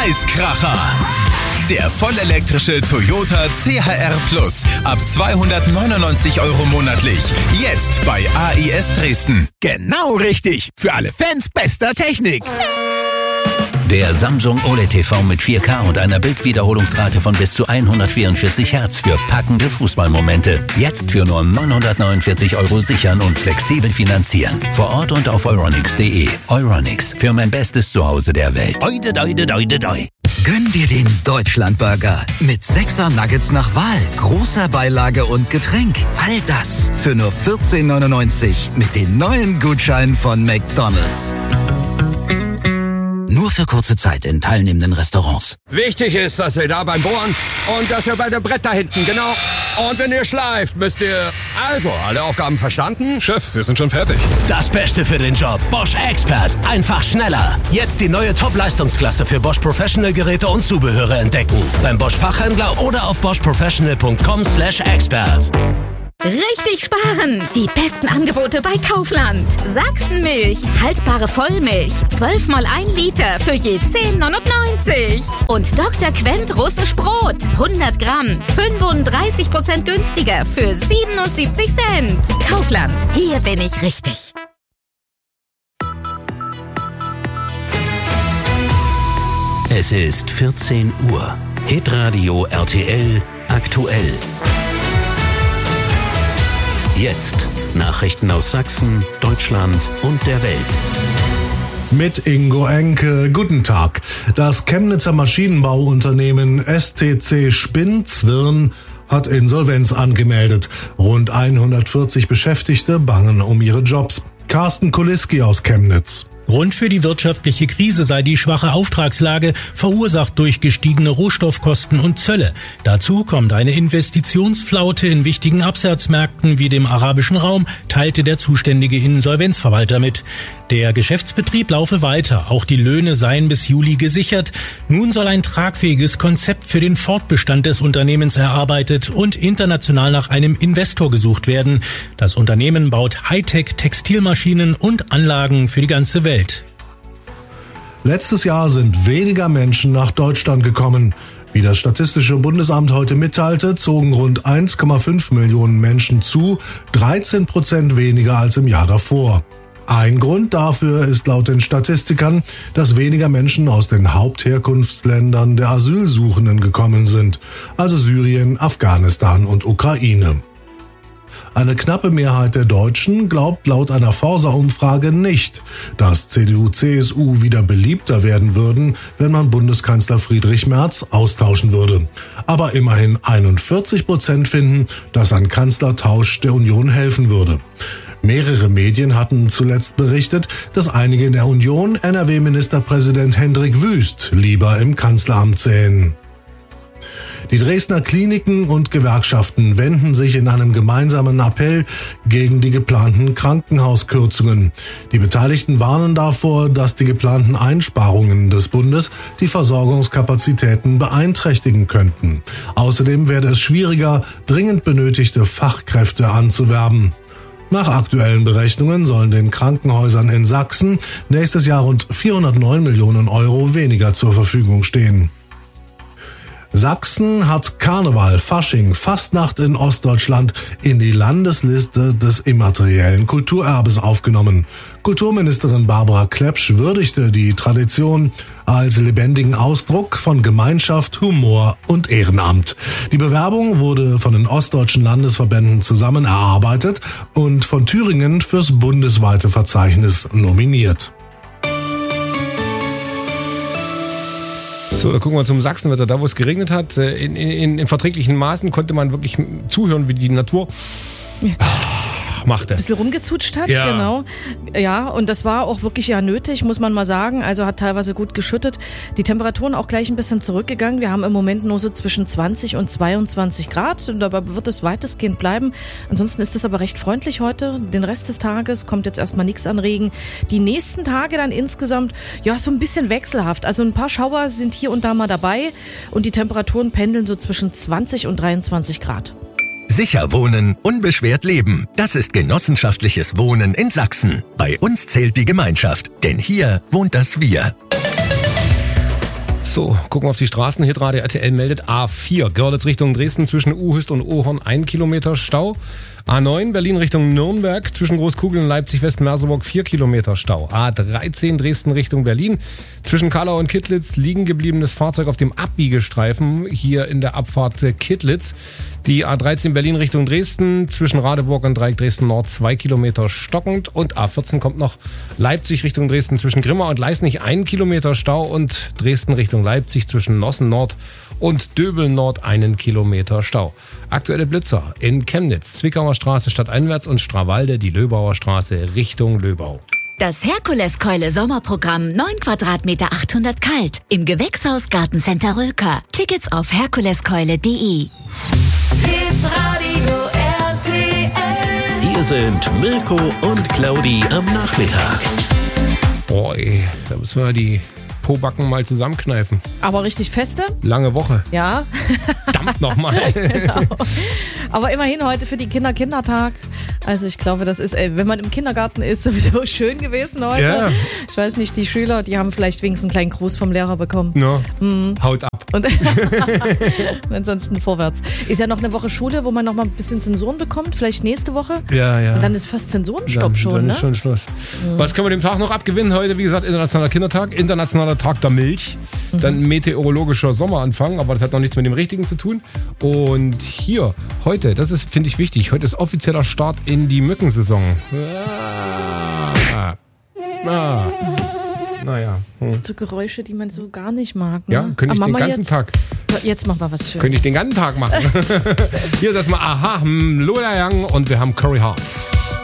Preiskracher. Der vollelektrische Toyota CHR Plus ab 299 € monatlich. Jetzt bei AIS Dresden. Genau richtig. Für alle Fans bester Technik. Der Samsung OLED TV mit 4K und einer Bildwiederholungsrate von bis zu 144 Hertz für packende Fußballmomente. Jetzt für nur 949 € sichern und flexibel finanzieren. Vor Ort und auf euronics.de. Euronics, für mein bestes Zuhause der Welt. Oide, doide, doide, doi. Gönn dir den Deutschlandburger mit 6er Nuggets nach Wahl, großer Beilage und Getränk. All das für nur 14,99 mit den neuen Gutscheinen von McDonald's. Nur für kurze Zeit in teilnehmenden Restaurants. Wichtig ist, dass ihr da beim Bohren und dass ihr bei dem Brett da hinten, genau. Und wenn ihr schleift, müsst ihr... Also, alle Aufgaben verstanden? Chef, wir sind schon fertig. Das Beste für den Job. Bosch Expert. Einfach schneller. Jetzt die neue Top-Leistungsklasse für Bosch Professional Geräte und Zubehöre entdecken. Beim Bosch Fachhändler oder auf boschprofessional.com/expert. Richtig sparen! Die besten Angebote bei Kaufland. Sachsenmilch, haltbare Vollmilch, 12 mal 1 Liter für je 10,99. Und Dr. Quent russisch Brot, 100 Gramm, 35% günstiger für 77 Cent. Kaufland, hier bin ich richtig. Es ist 14 Uhr. Hitradio RTL aktuell. Jetzt Nachrichten aus Sachsen, Deutschland und der Welt. Mit Ingo Enke. Guten Tag. Das Chemnitzer Maschinenbauunternehmen STC Spinn-Zwirn hat Insolvenz angemeldet. Rund 140 Beschäftigte bangen um ihre Jobs. Carsten Kuliski aus Chemnitz. Grund für die wirtschaftliche Krise sei die schwache Auftragslage, verursacht durch gestiegene Rohstoffkosten und Zölle. Dazu kommt eine Investitionsflaute in wichtigen Absatzmärkten wie dem arabischen Raum, teilte der zuständige Insolvenzverwalter mit. Der Geschäftsbetrieb laufe weiter, auch die Löhne seien bis Juli gesichert. Nun soll ein tragfähiges Konzept für den Fortbestand des Unternehmens erarbeitet und international nach einem Investor gesucht werden. Das Unternehmen baut Hightech-Textilmaschinen und Anlagen für die ganze Welt. Letztes Jahr sind weniger Menschen nach Deutschland gekommen. Wie das Statistische Bundesamt heute mitteilte, zogen rund 1,5 Millionen Menschen zu, 13% weniger als im Jahr davor. Ein Grund dafür ist laut den Statistikern, dass weniger Menschen aus den Hauptherkunftsländern der Asylsuchenden gekommen sind, also Syrien, Afghanistan und Ukraine. Eine knappe Mehrheit der Deutschen glaubt laut einer Forsa-Umfrage nicht, dass CDU-CSU wieder beliebter werden würden, wenn man Bundeskanzler Friedrich Merz austauschen würde. Aber immerhin 41% finden, dass ein Kanzlertausch der Union helfen würde. Mehrere Medien hatten zuletzt berichtet, dass einige in der Union NRW-Ministerpräsident Hendrik Wüst lieber im Kanzleramt sähen. Die Dresdner Kliniken und Gewerkschaften wenden sich in einem gemeinsamen Appell gegen die geplanten Krankenhauskürzungen. Die Beteiligten warnen davor, dass die geplanten Einsparungen des Bundes die Versorgungskapazitäten beeinträchtigen könnten. Außerdem werde es schwieriger, dringend benötigte Fachkräfte anzuwerben. Nach aktuellen Berechnungen sollen den Krankenhäusern in Sachsen nächstes Jahr rund 409 Millionen € weniger zur Verfügung stehen. Sachsen hat Karneval, Fasching, Fastnacht in Ostdeutschland in die Landesliste des immateriellen Kulturerbes aufgenommen. Kulturministerin Barbara Klepsch würdigte die Tradition als lebendigen Ausdruck von Gemeinschaft, Humor und Ehrenamt. Die Bewerbung wurde von den ostdeutschen Landesverbänden zusammen erarbeitet und von Thüringen fürs bundesweite Verzeichnis nominiert. So, da gucken wir zum Sachsenwetter. Da, wo es geregnet hat, in verträglichen Maßen konnte man wirklich zuhören, wie die Natur machte. Ein bisschen rumgezutscht hat, ja. Genau. Ja, und das war auch wirklich ja nötig, muss man mal sagen. Also hat teilweise gut geschüttet. Die Temperaturen auch gleich ein bisschen zurückgegangen. Wir haben im Moment nur so zwischen 20 und 22 Grad. Und dabei wird es weitestgehend bleiben. Ansonsten ist es aber recht freundlich heute. Den Rest des Tages kommt jetzt erstmal nichts an Regen. Die nächsten Tage dann insgesamt, ja, so ein bisschen wechselhaft. Also ein paar Schauer sind hier und da mal dabei. Und die Temperaturen pendeln so zwischen 20 und 23 Grad. Sicher wohnen, unbeschwert leben. Das ist genossenschaftliches Wohnen in Sachsen. Bei uns zählt die Gemeinschaft, denn hier wohnt das Wir. So, gucken wir auf die Straßen. Hitradio RTL meldet A4. Görlitz Richtung Dresden zwischen Uhüst und Ohorn 1 Kilometer Stau. A9 Berlin Richtung Nürnberg zwischen Großkugel und Leipzig-West-Merseburg 4 Kilometer Stau. A13 Dresden Richtung Berlin zwischen Kallau und Kittlitz liegen gebliebenes Fahrzeug auf dem Abbiegestreifen hier in der Abfahrt Kittlitz. Die A13 Berlin Richtung Dresden zwischen Radeburg und Dreieck Dresden Nord 2 Kilometer stockend. Und A14 kommt noch Leipzig Richtung Dresden zwischen Grimma und Leisnig 1 Kilometer Stau und Dresden Richtung Leipzig zwischen Nossen Nord und Döbel Nord 1 Kilometer Stau. Aktuelle Blitzer in Chemnitz, Zwickauer Straße stadteinwärts und Strawalde die Löbauer Straße Richtung Löbau. Das Herkuleskeule Sommerprogramm 9 Quadratmeter 800 kalt im Gewächshaus Gartencenter Rülker. Tickets auf herkuleskeule.de. Hitradio RTL. Hier sind Mirko und Claudi am Nachmittag. Boah, ey, da müssen wir die Pobacken mal zusammenkneifen. Aber richtig feste? Lange Woche. Ja. Verdammt nochmal. Genau. Aber immerhin heute für die Kinder Kindertag. Also ich glaube, das ist, wenn man im Kindergarten ist, sowieso schön gewesen heute. Ja. Ich weiß nicht, die Schüler, die haben vielleicht wenigstens einen kleinen Gruß vom Lehrer bekommen. No. Haut ab. Und ansonsten vorwärts. Ist ja noch eine Woche Schule, wo man noch mal ein bisschen Zensuren bekommt. Vielleicht nächste Woche. Ja. Und dann ist fast Zensurenstopp schon, dann ne? ist schon Schluss. Was können wir dem Tag noch abgewinnen? Heute, wie gesagt, Internationaler Kindertag, Internationaler Tag der Milch. Dann meteorologischer Sommeranfang, aber das hat noch nichts mit dem Richtigen zu tun. Und hier, heute, das ist, finde ich, wichtig, heute ist offizieller Start in die Mückensaison. Naja. Das sind so Geräusche, die man so gar nicht mag. Ne? Ja, könnte ich den ganzen Tag. Jetzt machen wir was Schönes. Könnte ich den ganzen Tag machen. Hier ist erstmal Aha, Lola Young und wir haben Corey Hartz.